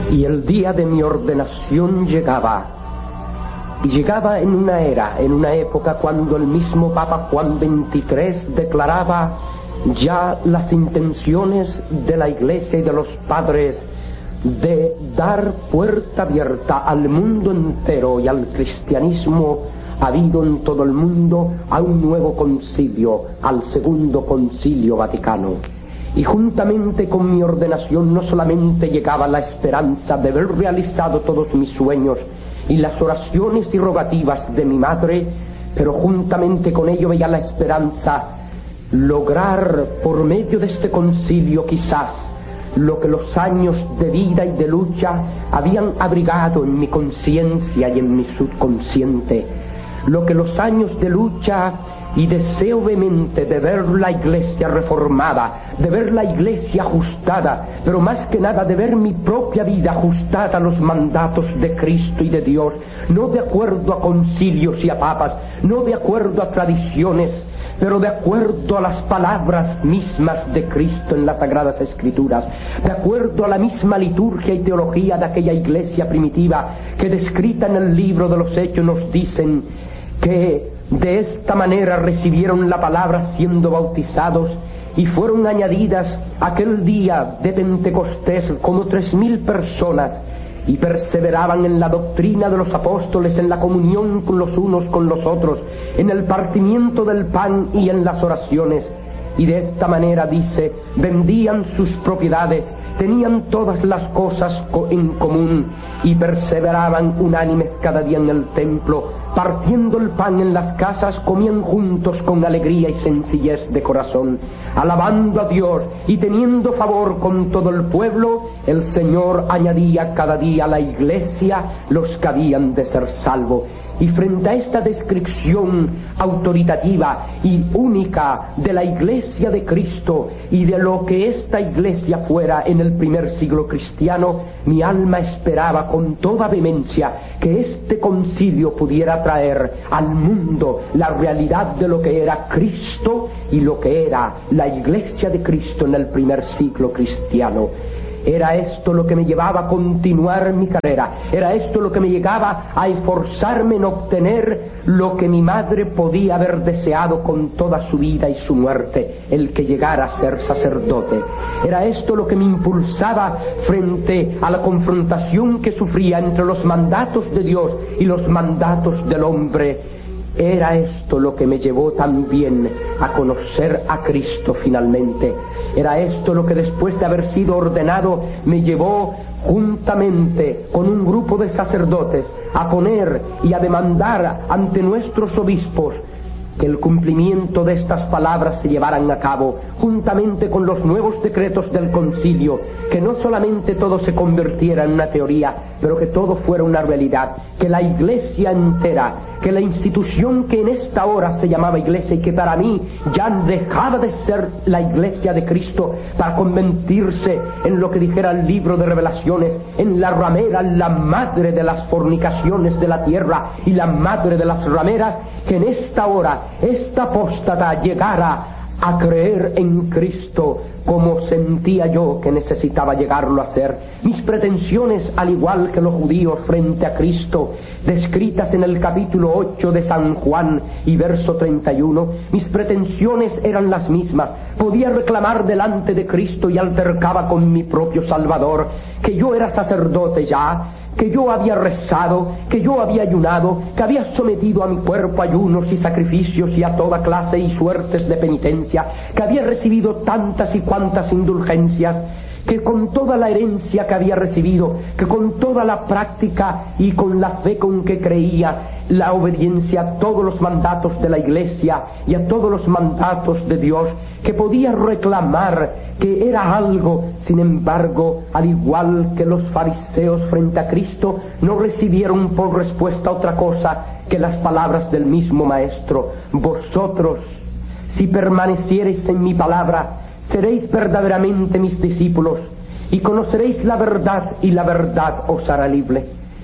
Y el día de mi ordenación llegaba. Y llegaba en una era, en una época cuando el mismo Papa Juan XXIII declaraba ya las intenciones de la Iglesia y de los padres de dar puerta abierta al mundo entero y al cristianismo habido en todo el mundo a un nuevo concilio, al Segundo Concilio Vaticano. Y juntamente con mi ordenación no solamente llegaba la esperanza de ver realizado todos mis sueños y las oraciones y rogativas de mi madre, pero juntamente con ello veía la esperanza lograr por medio de este concilio quizás lo que los años de vida y de lucha habían abrigado en mi conciencia y en mi subconsciente, lo que los años de lucha y deseo vehemente de ver la Iglesia reformada, de ver la Iglesia ajustada, pero más que nada de ver mi propia vida ajustada a los mandatos de Cristo y de Dios, no de acuerdo a concilios y a papas, no de acuerdo a tradiciones, pero de acuerdo a las palabras mismas de Cristo en las Sagradas Escrituras, de acuerdo a la misma liturgia y teología de aquella Iglesia primitiva que descrita en el libro de los Hechos nos dicen que de esta manera recibieron la palabra siendo bautizados y fueron añadidas aquel día de Pentecostés como 3.000 personas y perseveraban en la doctrina de los apóstoles, en la comunión con los unos con los otros, en el partimiento del pan y en las oraciones. Y de esta manera, dice, vendían sus propiedades, tenían todas las cosas en común y perseveraban unánimes cada día en el templo, partiendo el pan en las casas, comían juntos con alegría y sencillez de corazón, alabando a Dios y teniendo favor con todo el pueblo. El Señor añadía cada día a la Iglesia los que habían de ser salvos. Y frente a esta descripción autoritativa y única de la Iglesia de Cristo y de lo que esta Iglesia fuera en el primer siglo cristiano, mi alma esperaba con toda vehemencia que este concilio pudiera traer al mundo la realidad de lo que era Cristo y lo que era la Iglesia de Cristo en el primer siglo cristiano. Era esto lo que me llevaba a continuar mi carrera, era esto lo que me llegaba a esforzarme en obtener lo que mi madre podía haber deseado con toda su vida y su muerte, el que llegara a ser sacerdote. Era esto lo que me impulsaba frente a la confrontación que sufría entre los mandatos de Dios y los mandatos del hombre. Era esto lo que me llevó también a conocer a Cristo finalmente. Era esto lo que después de haber sido ordenado me llevó juntamente con un grupo de sacerdotes a poner y a demandar ante nuestros obispos que el cumplimiento de estas palabras se llevaran a cabo, juntamente con los nuevos decretos del concilio, que no solamente todo se convirtiera en una teoría, pero que todo fuera una realidad, que la Iglesia entera, que la institución que en esta hora se llamaba Iglesia y que para mí ya dejaba de ser la Iglesia de Cristo para convertirse en lo que dijera el libro de Revelaciones, en la ramera, la madre de las fornicaciones de la tierra y la madre de las rameras, que en esta hora esta apóstata llegara a creer en Cristo como sentía yo que necesitaba llegarlo a ser. Mis pretensiones, al igual que los judíos frente a Cristo, descritas en el capítulo 8 de San Juan y verso 31, mis pretensiones eran las mismas. Podía reclamar delante de Cristo y altercaba con mi propio Salvador que yo era sacerdote ya, que yo había rezado, que yo había ayunado, que había sometido a mi cuerpo ayunos y sacrificios y a toda clase y suertes de penitencia, que había recibido tantas y cuantas indulgencias, que con toda la herencia que había recibido, que con toda la práctica y con la fe con que creía, la obediencia a todos los mandatos de la Iglesia y a todos los mandatos de Dios, que podía reclamar que era algo. Sin embargo, al igual que los fariseos frente a Cristo, no recibieron por respuesta otra cosa que las palabras del mismo Maestro: vosotros, si permaneciereis en mi palabra, seréis verdaderamente mis discípulos y conoceréis la verdad y la verdad os hará libre.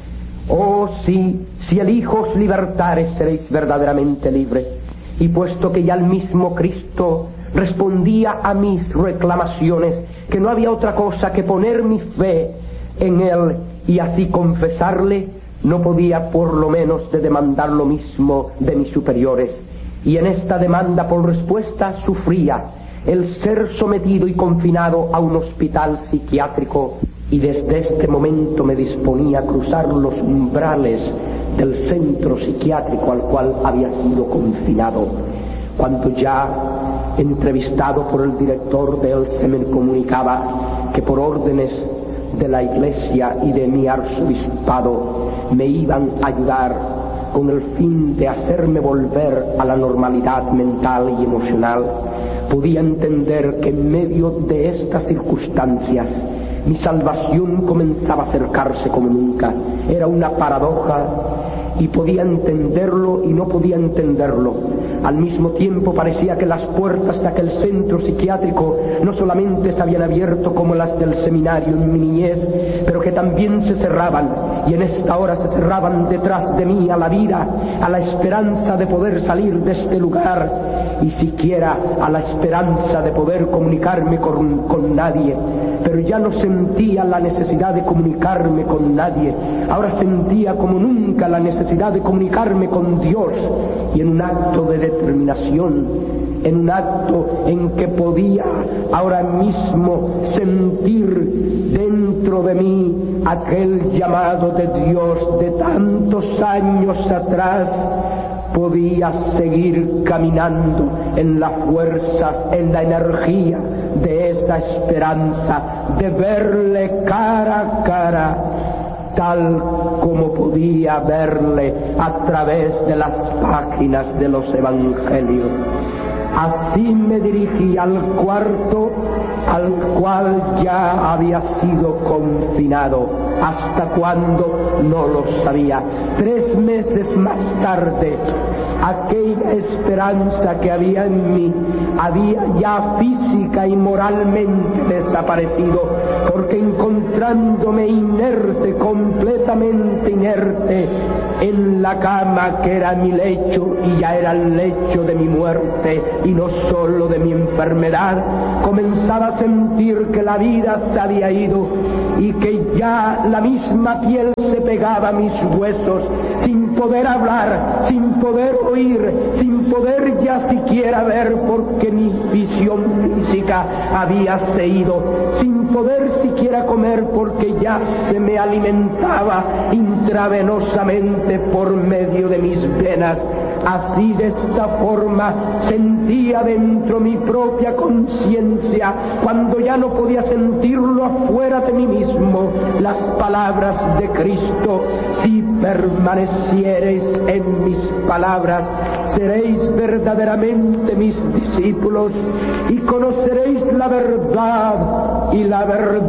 Oh, sí, si el Hijo os libertare, seréis verdaderamente libres. Y puesto que ya el mismo Cristo respondía a mis reclamaciones, que no había otra cosa que poner mi fe en él y así confesarle, no podía por lo menos de demandar lo mismo de mis superiores, y en esta demanda por respuesta sufría el ser sometido y confinado a un hospital psiquiátrico, y desde este momento me disponía a cruzar los umbrales del centro psiquiátrico al cual había sido confinado, cuando ya entrevistado por el director de él se me comunicaba que por órdenes de la Iglesia y de mi arzobispado me iban a ayudar con el fin de hacerme volver a la normalidad mental y emocional. Podía entender que en medio de estas circunstancias mi salvación comenzaba a acercarse como nunca. Era una paradoja y podía entenderlo y no podía entenderlo. Al mismo tiempo parecía que las puertas de aquel centro psiquiátrico no solamente se habían abierto como las del seminario en mi niñez, pero que también se cerraban, y en esta hora se cerraban detrás de mí a la vida, a la esperanza de poder salir de este lugar, y siquiera a la esperanza de poder comunicarme con nadie. Pero ya no sentía la necesidad de comunicarme con nadie. Ahora sentía como nunca la necesidad de comunicarme con Dios, y en un acto de determinación, en un acto en que podía ahora mismo sentir dentro de mí aquel llamado de Dios de tantos años atrás, podía seguir caminando en las fuerzas, en la energía de esa esperanza, de verle cara a cara, tal como podía verle a través de las páginas de los evangelios. Así me dirigí al cuarto al cual ya había sido confinado. ¿Hasta cuándo? No lo sabía. 3 meses más tarde, aquella esperanza que había en mí había ya física y moralmente desaparecido, porque encontrándome inerte, completamente inerte, en la cama que era mi lecho, y ya era el lecho de mi muerte y no solo de mi enfermedad, comenzaba a sentir que la vida se había ido y que ya la misma piel se pegaba a mis huesos, sin poder hablar, sin poder oír, sin poder ya siquiera ver, porque mi visión física había ido, sin poder siquiera comer, porque ya se me alimentaba intravenosamente por medio de mis venas. Así, de esta forma, sentía dentro mi propia conciencia, cuando ya no podía sentirlo afuera de mí mismo, las palabras de Cristo: si permaneciereis en mis palabras, seréis verdaderamente mis discípulos y conoceréis la verdad, y la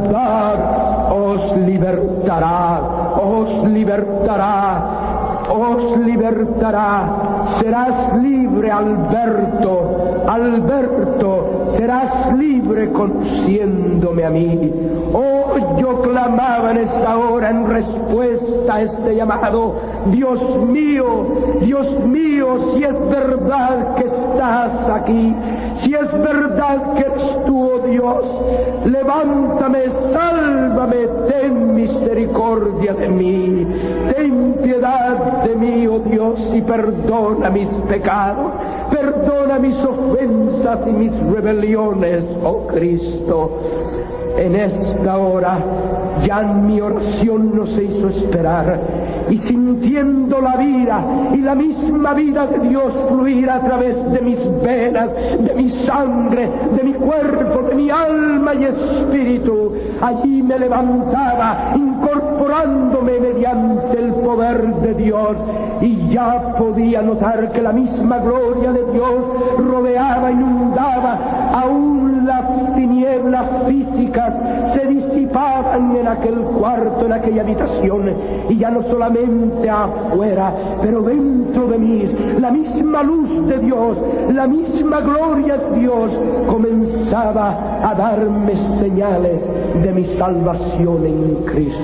verdad os libertará, os libertará, os libertará. Serás libre, Alberto, Alberto, serás libre conociéndome a mí. Oh, yo clamaba en esa hora en respuesta a este llamado: Dios mío, si es verdad que estás aquí, si es verdad que eres tú, oh Dios, levántame, sálvame, ten misericordia de mí, ten piedad de mí, oh Dios, y perdona mis pecados, perdona mis ofensas y mis rebeliones, oh Cristo. En esta hora ya mi oración no se hizo esperar, y sintiendo la vida y la misma vida de Dios fluir a través de mis venas, de mi sangre, de mi cuerpo, de mi alma y espíritu, allí me levantaba, incorporándome mediante el poder de Dios, y ya podía notar que la misma gloria de Dios rodeaba, inundaba, aún las tinieblas físicas se disipaban en aquel cuarto, en aquella habitación, y ya no solamente afuera, pero dentro de mí, la misma luz de Dios, la misma gloria de Dios comenzaba a darme señales de mi salvación en Cristo.